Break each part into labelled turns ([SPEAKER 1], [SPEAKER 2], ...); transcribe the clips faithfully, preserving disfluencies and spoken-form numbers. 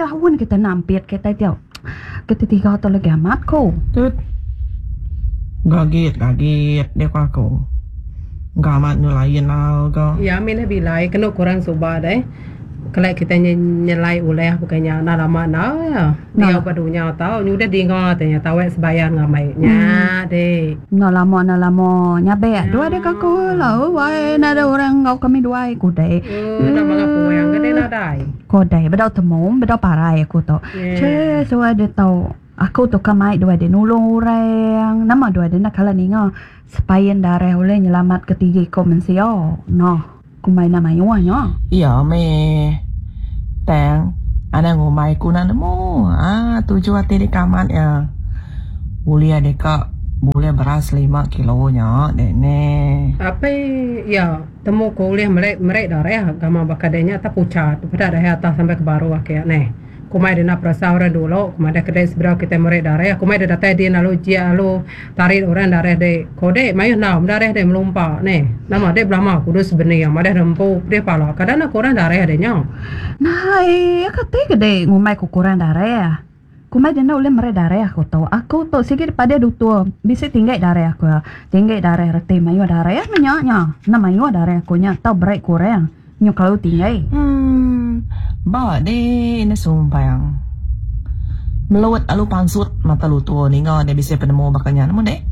[SPEAKER 1] Awan kita nampit kita tiap. Kita tiga atau lagi amat ko.
[SPEAKER 2] Tut. Gaget, gaget dia ko ako. Gamat nyelain lah ko.
[SPEAKER 3] Ya, mina bilai kena kurang soba deh. Kalau kita nyelai oleh bukannya nak lama nak ya. Dia padunya tahu nyudah dingat tanya tahu sebayang ngamai nya deh.
[SPEAKER 1] Nak lama nak lama nyabe dua dek aku lah. Wah, ada orang ngau kami dua aku deh.
[SPEAKER 3] Nak mengapu yang gede nak dai.
[SPEAKER 1] Ko deh, bedau temum, bedau parai aku tu. Ceh, so ada tahu. Aku tu kamai dua dek nulung orang. Nama dua dek nak kalah ni ngah. Sepayan darah oleh nyelamat ketiga ko mensio. Noh. Kumai nama iwanya.
[SPEAKER 2] Iya me. Teng, ana ngomai kuna nemu. Ah, tujuh hati di kamar ya. Boleh adeka boleh beras lima kilonya dene.
[SPEAKER 3] Apa ya, temu kuliah merek merek darah gama bakadenya tak pucat. Pada darah atas sampai ke bawah kayak nih. Kumai dia nak perasa orang dulu, kumai dia kedai seberang kita merek darah. Kumai dia datang dia lalu dia lalu tarik orang darah dia. Kode, mayu nam darah dia melompat nih. Nama dia belama kudus sebenarnya. Madah rempu dia pala. Kadang nak kurang darah dia nyau.
[SPEAKER 1] Nah, ya kata kedai ngumai ku kurang darah. Kumai dia nak boleh merek darah aku tahu. Aku tahu sikit pada doktor bisa tinggal darah aku. Tinggal darah reti mayu darah ya menyaknya. Nama mayu darah aku nya tahu berat kurang. Nyo kalau tinggal.
[SPEAKER 2] Hmm. Bawa deh ini sumpah yang melawat alu pansut mata lu tu ni ngah dia bisa penemu bakanya namun deh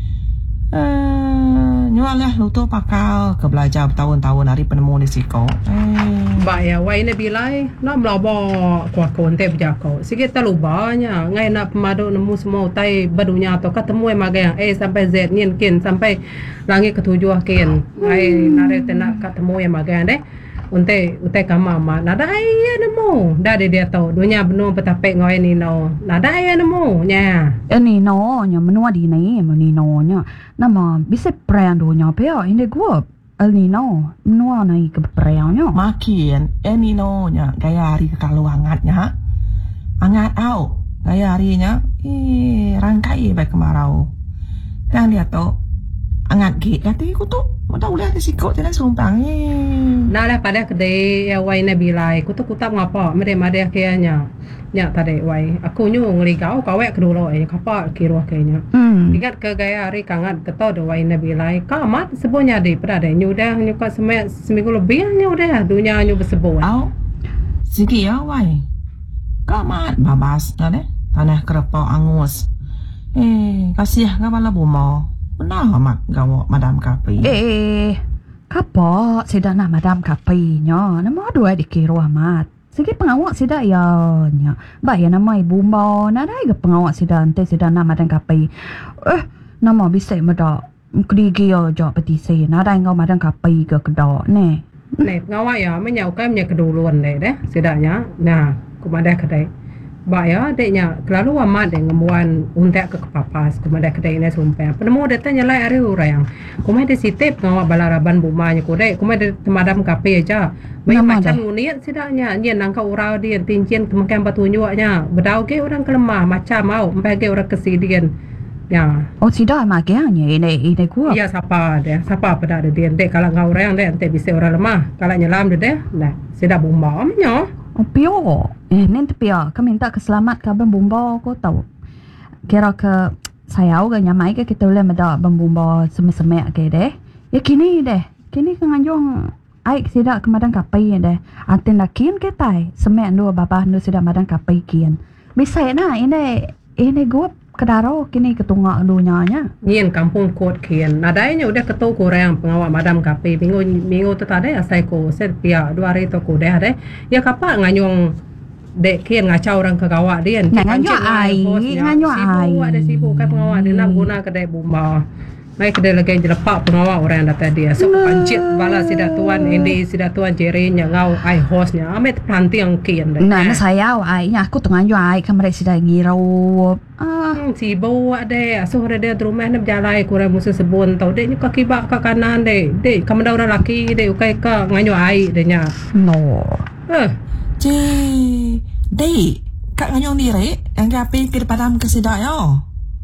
[SPEAKER 2] eh nyual lah lu tu pakal ke belajar bertahun-tahun hari penemu di siko eh
[SPEAKER 3] ba ya wai ne bilai nak melaba kuah konte berjako sikit terlalu banyak ngai nak pemadu nemu semua tai badunya atau ketemu yang magang eh sampai Z nien kin sampai langit ketujuh kin ngai nare tenak ketemu yang magang deh Unte unte kama ma nada ya nemu dah dia tahu dunia benar betapek ngoi ni no nada ya nemu nya
[SPEAKER 1] ini no nya menua di ni meni no nya nama bisa perang dunia pea ini gua el nino menua nai ke perang nya
[SPEAKER 2] makin ini no nya gaya hari kalau hangatnya hangat au gaya harinya eh rangkai baik kemarau dan dia tahu hangat git kata aku tu mudah boleh ada sikot jangan sumpang eh
[SPEAKER 3] nah lah pada kedai ya wai ne bilai ku tu kutak ngapa mere made kayaknya nya tadi wai aku nyu ngeligau kawek kedulu eh kapa kiro kayaknya
[SPEAKER 1] hmm
[SPEAKER 3] ingat ke gaya hari kangat keto de wai ne bilai kamat sebunya di pada de nyu dah nyu ka semek seminggu lebih nyu dah dunia nyu bersebut
[SPEAKER 2] au siki ya wai kamat babas ngade tanah kerepau angus eh kasih ngapa bumo benar amat gawo madam kapi
[SPEAKER 1] eh Kapa sida na madam kapi nya nama dua dikiro amat. Segi pengawak sida ya nya. Ba ya nama ibu mau na dai ke pengawak sida ante sida na madam kapi. Eh nama bisa meda kedigi ya jo petisi na dai ngau madam kapi ke kedok ne.
[SPEAKER 3] Ne pengawak ya menyau kam nya keduluan deh deh sidanya. Nah, kumada kedai. Ba ya deknya kelalu amat deh ngemuan untek ke kepapas kumada kedai ne sumpah. Penemu datanya lai ari urang. Kumai de sitep ngawak balaraban bumanya kudai kumai de temadam kape aja bayi macam uniat sidaknya nyen nangka urau dia tincin kemakan batunyuaknya bedau ke orang kelemah macam mau mbage orang kesidian ya
[SPEAKER 1] oh sidak makanya ini ini gua
[SPEAKER 3] iya siapa deh siapa pada ada dia dek kalau ngau orang deh ente bisa orang lemah kalau nyelam deh nah sidak bumbamnya
[SPEAKER 1] oh pio eh nanti pio kami minta keselamat ke bumba kau tahu kira ke saya juga nyamai ke kita boleh meda bumba semek-semek ke deh ya kini deh kini kanganjong ai sidak kemadang kapai deh anten lakin ke tai semek dua bapa nu sidak madang kapai kian bisa na ini ini gua kedaro kini ketunga dunyanya
[SPEAKER 3] nyen kampung kot kian nadainya udah ketu kurang pengawak madam kapai minggu minggu tu tadi asai ko set pia dua hari tu ko deh deh ya kapa nganyong dek kian ngacau orang ke kawak dia
[SPEAKER 1] nganyong ai nganyong ai
[SPEAKER 3] sibuk ada sibuk kan pengawak dia nak guna kedai bumba mai kedai lagi jelepak pengawak orang datang dia so pancit bala sida tuan ini sida tuan jerinya ngau ai hostnya amet planti yang kian deh
[SPEAKER 1] nah saya ai nya aku tengah nganyong ai kamera sida ngirau
[SPEAKER 3] ah sibuk deh so ada di rumah nak berjalan kurang musuh sebun tau dek ni kaki bak ke kanan deh dek kamu dah orang laki dek ukai ke nganyong ai dehnya
[SPEAKER 1] no
[SPEAKER 3] eh
[SPEAKER 2] Ci, dek, kak nganyong diri yang kapi ke padam ke sidak yo.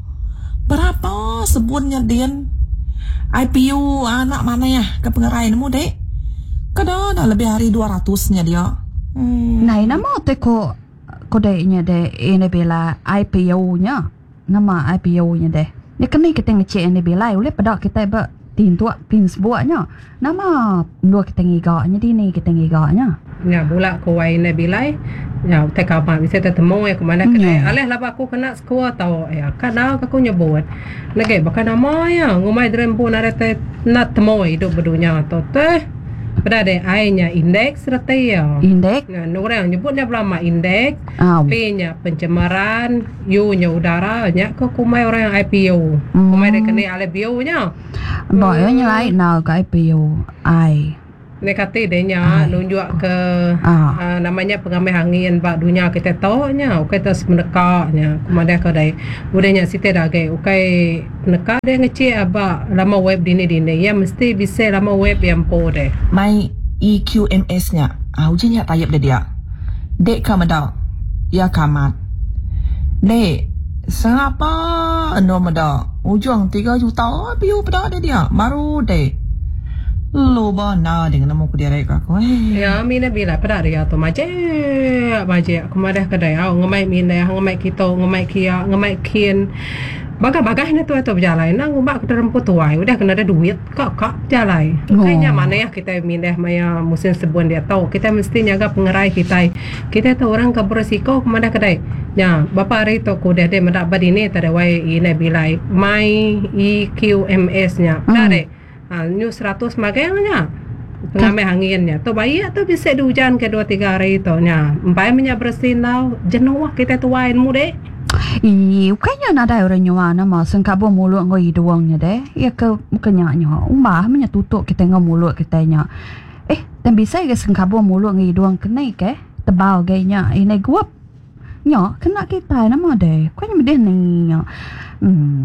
[SPEAKER 2] Berapa sebunnya din? I P U anak mana ya ke pengerai nemu dek? Kada dah lebih hari dua ratusnya dia.
[SPEAKER 1] Hmm. Nah, nama teko kodenya deh ini bila I P O-nya. Nama I P O-nya deh. Ya kena kita ngecek ini bila oleh pada kita ber tintu pin sebuahnya. Nama dua kita ngigaknya di ni kita ngigaknya.
[SPEAKER 3] Ya bola ko wai ne bilai. Ya te ka pa bisa te temo ya kemana kene. Aleh lah aku kena skua tau ya. Kana aku nyebut. Nage bakal nama ya ngumai drempo narete nat temo hidup bedunya to teh. Pada ada I-nya indeks rata ya.
[SPEAKER 1] Indeks.
[SPEAKER 3] Nah, orang nyebutnya belama indeks.
[SPEAKER 1] Ah.
[SPEAKER 3] P-nya pencemaran, U-nya udara, nya ke kumai orang yang I P O.
[SPEAKER 1] Hmm.
[SPEAKER 3] Kumai dia kena I P O-nya.
[SPEAKER 1] Boynya lain now ke I P O. I.
[SPEAKER 3] Dia kata dia nya nunjuk ke
[SPEAKER 1] Ah.
[SPEAKER 3] uh, namanya pengambil angin bak dunia kita tahu nya ukai terus menekaknya kumada ke dai budanya site dah gai ukai menekak dia ngecek aba lama web dini dini ya mesti bisa lama web yang po deh
[SPEAKER 2] Mai E Q M S-nya. Ah, ujinya tayap dia dia. Dek kamada. Ya kamat. Dek, siapa anu mada? Ujung tiga juta biu pada dia dia. Baru dek. Lo ba na dengan nama ku dia reka aku.
[SPEAKER 3] ya mina bila pada dia tu maje maje kumada ke dai au ngamai mina ngamai kita ngamai kia ngamai kian bagai-bagai ni tu tu berjalan nang umak ke dalam kutuai udah kena ada duit kak kak jalan
[SPEAKER 1] Oh.
[SPEAKER 3] kayaknya mana ya kita mindah maya musim sebuan dia tahu kita mesti jaga pengerai kita kita tu orang ke beresiko kemana kedai ya bapa hari tu ku dah dia mendapat ini tada wai ini bilai my E Q M S nya
[SPEAKER 1] Hmm.
[SPEAKER 3] dah ha new seratus magangnya pengambil anginnya tu bayi tu bisa dihujan ke dua tiga hari tu nya empai minyak bersih tau jenuh kita tuain mu dek.
[SPEAKER 1] I kayaknya nada orang nyawa nama sengkabo mulut ngoi doangnya deh. Ya ke mukanya nya umbah menya tutup kita ngau mulut kita nya. Eh, dan bisa ke sengkabo mulut ngoi doang kena ke tebal gaynya ini guap. Nya kena kita nama deh. Kayaknya medeh ni. Hmm.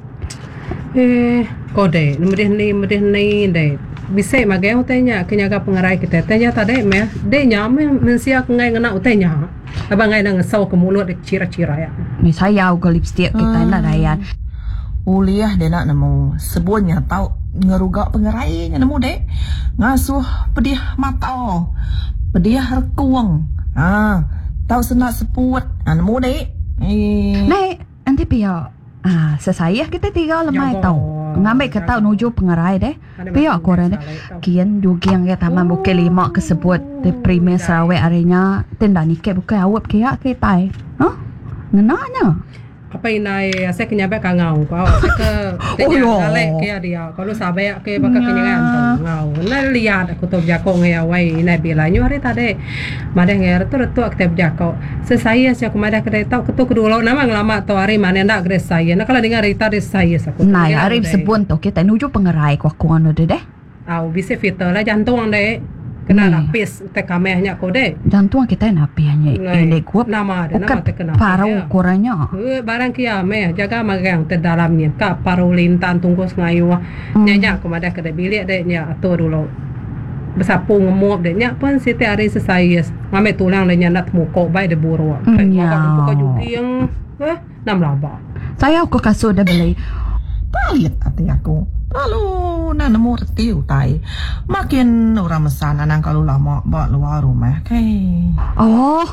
[SPEAKER 3] Eh, kode, mudih ni, mudih ni, deh. Bisa magai utenya, kenyaga pengerai kita. Tanya tadi meh, deh nyame mensia kengai ngena utenya. Abang ngai nang sau ke mulut dek cira-cira ya.
[SPEAKER 1] Ni saya au ke lipstick kita nak dayan.
[SPEAKER 2] Uliah dia nak nemu sebuahnya tahu ngerugak pengerainya nemu dek ngasuh pedih mata pedih rekuang ah tahu senak sepuat ah, nemu dek eh
[SPEAKER 1] Nek, nanti pihak ah sesaya kita tiga lemai
[SPEAKER 3] Jangan.
[SPEAKER 1] tau. Ngambil ke tau nuju pengerai deh. Pihak korang deh. Kian juga yang taman bukan lima kesebut di Premier Sarawak arenya tenda niket bukan awak kia kita. Hah? Ngenanya.
[SPEAKER 3] Apa inai saya kenyabek kangau kau saya ke
[SPEAKER 1] Oh,
[SPEAKER 3] tanya
[SPEAKER 1] yo.
[SPEAKER 3] galek ke dia kalau sabai ke bakal kenyangan tu ngau na lihat aku tu jako ngai awai inai bila nyu hari tadi madeh ngai tu tu aktif jako sesaya saya kemada kedai tau ketu kedua nama ngelama tu hari mana ndak kedai saya nak kalau dengar cerita dari saya aku
[SPEAKER 1] Nah, arif sebun tu kita nuju pengerai kuah kuah nu deh.
[SPEAKER 3] au bisa fitur lah jantung deh kena
[SPEAKER 1] Hmm.
[SPEAKER 3] lapis te kamehnya ko deh
[SPEAKER 1] Jantung kita napi hanya
[SPEAKER 3] Nai,
[SPEAKER 1] ini guap.
[SPEAKER 3] nama ada nama te kena
[SPEAKER 1] Parau korangnya.
[SPEAKER 3] Eh, barang kia meh jaga magang te dalamnya ka parulintan tungkus ngayu
[SPEAKER 1] Hmm.
[SPEAKER 3] nya ko madah kedai bilik deh nya atur dulu besapu ngemuap deh nya pun siti hari sesayes ngame tulang deh nya nak muko bai de buru
[SPEAKER 1] Hmm,
[SPEAKER 3] kayak
[SPEAKER 1] ya.
[SPEAKER 3] buka juki yang eh nam laba
[SPEAKER 1] Saya aku kasut dah beli.
[SPEAKER 2] palit hati aku lalu nak nemu reti utai makin orang mesana nang kalau lama bawa luar rumah kayak
[SPEAKER 1] Oh.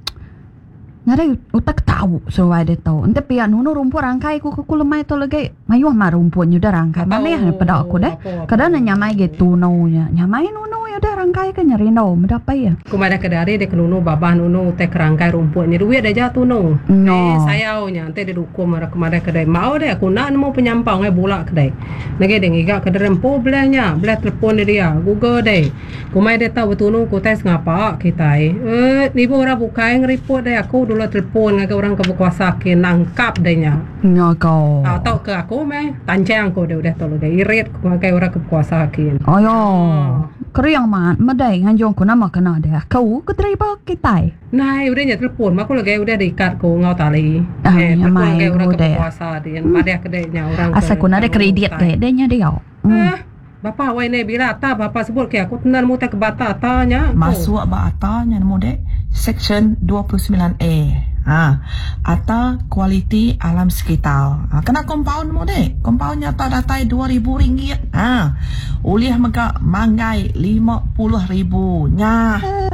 [SPEAKER 1] Nada utak tahu sesuai dia tahu. Ente pihak nuno rumput rangkai ku ku lemai tu lagi. Mayuh mah rumputnya dah rangkai. Mana yang pada aku dah. Kadang nak nyamai gitu naunya. Nyamai nuno ya dah rangkai kan nyari nau. Mendapat ya.
[SPEAKER 3] ko madah kedari de kelunu babah nunu te kerangkai rumputnya duit dah jatuh nu
[SPEAKER 1] No.
[SPEAKER 3] eh sayaunya ante de dukum mara kemada kedai mau deh aku nak nemu penyampang eh bola kedai nage de ngiga ke rempo belanya belah telefon dia Google deh kumai de tahu betul nu ku tes ngapa kita eh ni ora bukai ngeripot deh aku dulu telefon ngake orang ke berkuasa ke nangkap dehnya
[SPEAKER 1] Nya kau.
[SPEAKER 3] ah tahu ke aku meh tancang ko de udah tolu deh irit ku ngake orang ke berkuasa ke
[SPEAKER 1] Oh yo. Keriang mat medai nganjong ku nama kena dah. Kau ke terima kita.
[SPEAKER 3] nah udah nya telepon mak aku lagi udah diikat ku ngau tali
[SPEAKER 1] Ah,
[SPEAKER 3] eh
[SPEAKER 1] ya,
[SPEAKER 3] telepon
[SPEAKER 1] mai,
[SPEAKER 3] ngake orang ke
[SPEAKER 1] udah.
[SPEAKER 3] berkuasa dia madah kedainya orang ke-
[SPEAKER 1] Asal ku nada
[SPEAKER 3] ke
[SPEAKER 1] kredit
[SPEAKER 3] tai.
[SPEAKER 1] deh. Dia nya dia. Hmm.
[SPEAKER 3] Eh, Bapa wai ne bila ta bapa sebut ke aku tenan mu tak bata tanya.
[SPEAKER 2] masuk ba atanya nemu dek section dua puluh sembilan A ha ata kualiti alam sekitar ha, kena compound nemu dek compoundnya tak datai dua ribu ringgit ha uliah mega manggai lima puluh ribu nya
[SPEAKER 1] Eh,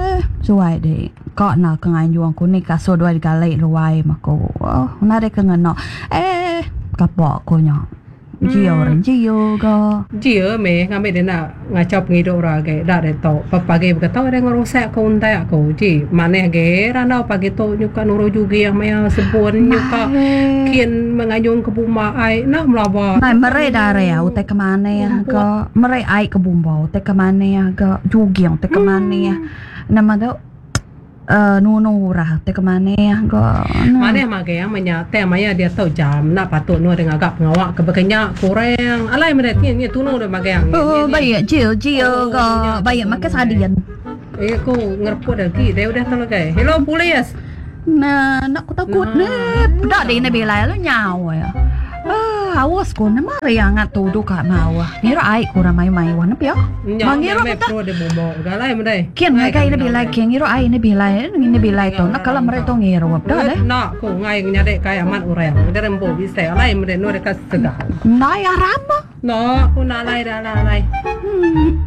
[SPEAKER 1] suai de ko na ka ngai yuang ko ni ka so doi ga le luai ma ko na de ka ngano eh ka bo ko nya jiyo ren jiyo ga
[SPEAKER 3] jiyo me nga me de na nga chop ngi do ra ge da de to papa ge ka to de ngoro sa ko nda ko ji mane ge ra na pa ge to nyu ka noro ju ge ma ya sebon nyu ka kien mengayung ke buma ai na mlawa
[SPEAKER 1] mai mare da re au te ka mane ga mare ai ka bumbo te ka mane ga ju giang te ka mane na ma do eh nu nu ra te ka mane ga
[SPEAKER 3] mane ma ge ma nya te ma ya dia to jam na pa to no de nga gap ngawa ke bekanya kurang alai ma de ti ni tu no de ma ge ang
[SPEAKER 1] oh bai jiyo jiyo ga bai ma ka sa dian
[SPEAKER 3] eh ko ngerpo de ki de udah talo ge hello police
[SPEAKER 1] na nak ko takut ne dak de ne belai lo nyau ya ah awas ko na mare yang ngatu du ka mau ngira ai ko ra mai mai wan pia
[SPEAKER 3] mangira me pro de bomo galai ma dai
[SPEAKER 1] kian ngai kai ne belai kian ngira ai ne belai ne belai to nak kala mare to ngira wap da de
[SPEAKER 3] na ko ngai nya de kai amat urang de rembo bi se alai ma de no de ka sega
[SPEAKER 1] nai aram
[SPEAKER 3] no ko na lai da la lai